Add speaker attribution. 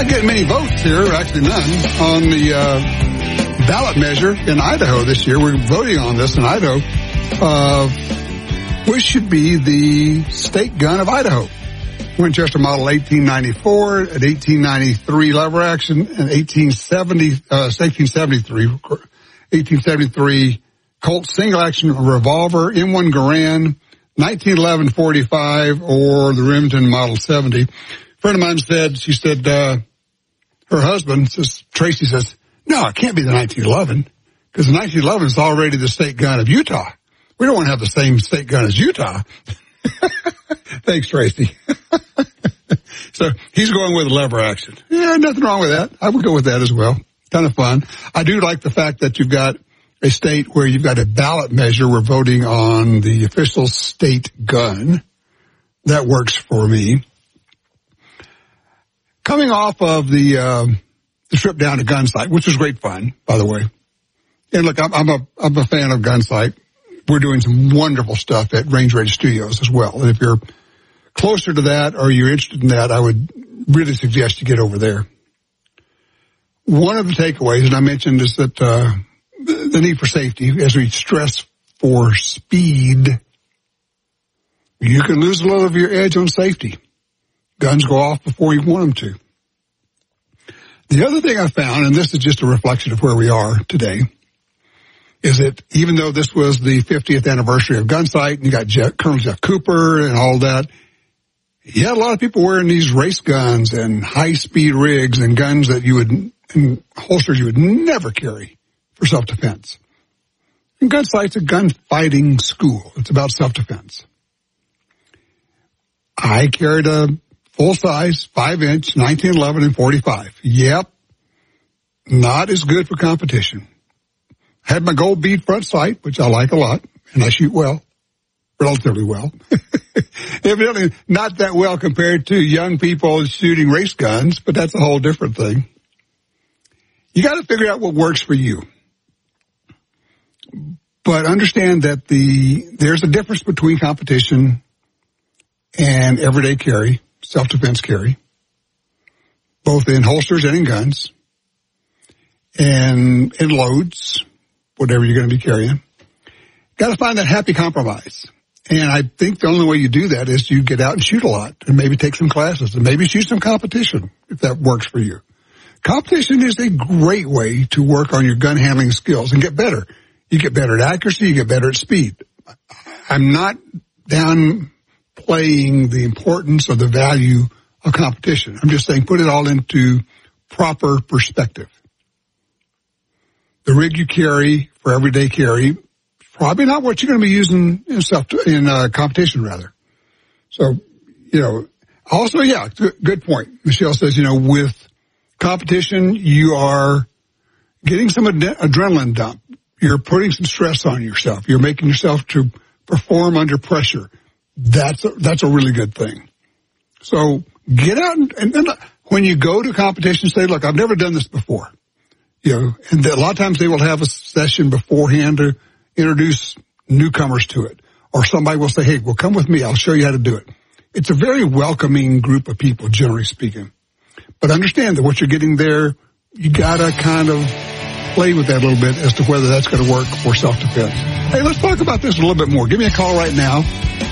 Speaker 1: Not getting many votes here, actually none, on the ballot measure in Idaho this year. We're voting on this in Idaho. Which should be the state gun of Idaho? Winchester Model 1894, an 1893 lever action, and 1873 Colt single action revolver, M1 Garand, 1911 45, or the Remington Model 70. A friend of mine said, her husband, Tracy says, no, it can't be the 1911, because the 1911 is already the state gun of Utah. We don't want to have the same state gun as Utah. Thanks, Tracy. So he's going with a lever action. Yeah, nothing wrong with that. I would go with that as well. Kind of fun. I do like the fact that you've got a state where you've got a ballot measure. We're voting on the official state gun. That works for me. Coming off of the trip down to Gunsight, which was great fun, by the way. And look, I'm a fan of Gunsight. We're doing some wonderful stuff at Range Ready Studios as well. And if you're closer to that or you're interested in that, I would really suggest you get over there. One of the takeaways, and I mentioned, is that the need for safety, as we stress for speed, you can lose a little of your edge on safety. Guns go off before you want them to. The other thing I found, and this is just a reflection of where we are today, is that even though this was the 50th anniversary of Gunsight, and you got Colonel Jeff Cooper and all that, you had a lot of people wearing these race guns and high-speed rigs and guns that and holsters you would never carry for self-defense. And Gunsight's a gunfighting school. It's about self-defense. I carried a full-size 5-inch 1911 and 45. Yep. Not as good for competition. Had my gold bead front sight, which I like a lot, and I shoot well, relatively well. Evidently not that well compared to young people shooting race guns, but that's a whole different thing. You got to figure out what works for you. But understand that there's a difference between competition and everyday carry, self-defense carry, both in holsters and in guns, and in loads, whatever you're going to be carrying. Got to find that happy compromise. And I think the only way you do that is you get out and shoot a lot and maybe take some classes and maybe shoot some competition if that works for you. Competition is a great way to work on your gun handling skills and get better. You get better at accuracy, you get better at speed. I'm not downplaying the importance or the value of competition. I'm just saying put it all into proper perspective. The rig you carry for everyday carry, probably not what you're going to be using in competition, rather. So, also, yeah, good point. Michelle says, with competition, you are getting some adrenaline dump. You're putting some stress on yourself. You're making yourself to perform under pressure. That's a really good thing. So get out and then when you go to competition, say, look, I've never done this before. And a lot of times they will have a session beforehand to introduce newcomers to it. Or somebody will say, hey, well, come with me. I'll show you how to do it. It's a very welcoming group of people, generally speaking. But understand that what you're getting there, you got to kind of play with that a little bit as to whether that's going to work for self-defense. Hey, let's talk about this a little bit more. Give me a call right now.